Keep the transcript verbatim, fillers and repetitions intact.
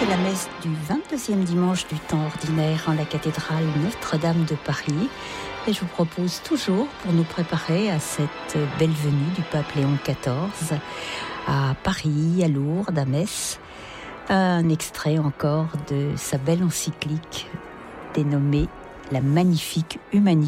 de la messe du vingt-deuxième dimanche du temps ordinaire en la cathédrale Notre-Dame de Paris. Et je vous propose toujours, pour nous préparer à cette belle venue du pape Léon quatorze, à Paris, à Lourdes, à Metz, un extrait encore de sa belle encyclique dénommée « La magnifique humanité ».